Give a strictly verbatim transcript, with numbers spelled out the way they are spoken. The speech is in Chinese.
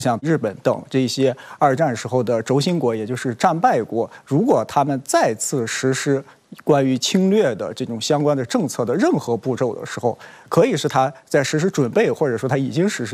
像日本等这些二战时候的轴心国，也就是战败国，如果他们再次实施关于侵略的这种相关的政策的任何步骤的时候，可以是他在实施准备，或者说他已经实施。